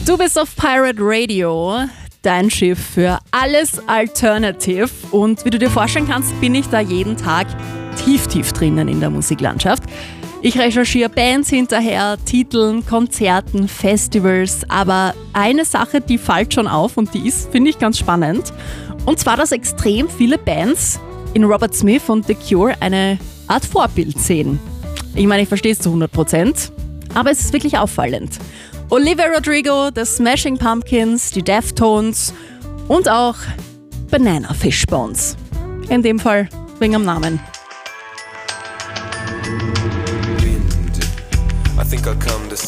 Du bist auf Pirate Radio, dein Schiff für alles Alternative. Und wie du dir vorstellen kannst, bin ich da jeden Tag tief drinnen in der Musiklandschaft. Ich recherchiere Bands hinterher, Titeln, Konzerten, Festivals, aber eine Sache, die fällt schon auf und die ist, finde ich, ganz spannend. Und zwar, dass extrem viele Bands in Robert Smith und The Cure eine Art Vorbild sehen. Ich meine, ich verstehe es zu 100%, aber es ist wirklich auffallend. Olivia Rodrigo, The Smashing Pumpkins, die Deftones und auch Banana Fishbones. In dem Fall wegen am Namen. I think I'll come to